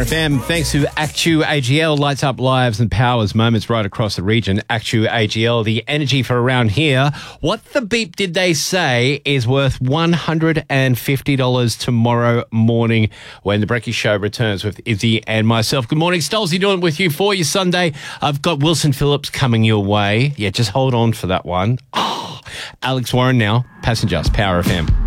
Power FM. Thanks to Actu AGL, lights up lives and powers moments right across the region. Actu AGL, the energy for around here. What the beep did they say is worth $150 tomorrow morning when the Brekkie Show returns with Izzy and myself. Good morning, Stolzy, doing it with you for your Sunday. I've got Wilson Phillips coming your way. Yeah, just hold on for that one. Alex Warren now, Passengers, Power FM.